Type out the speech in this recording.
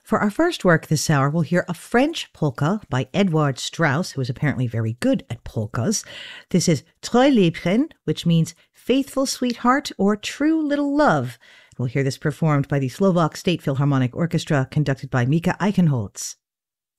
For our first work this hour, we'll hear a French polka by Edouard Strauss, who is apparently very good at polkas. This is Treu Liebchen, which means faithful sweetheart or true little love. We'll hear this performed by the Slovak State Philharmonic Orchestra, conducted by Mika Eichenholz.